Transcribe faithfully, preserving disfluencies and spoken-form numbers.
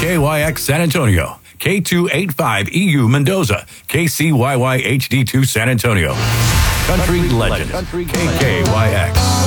K Y X San Antonio, K two eighty-five E U Mendoza, K C Y Y H D two San Antonio. Country, Country Legend, Country K K Y X.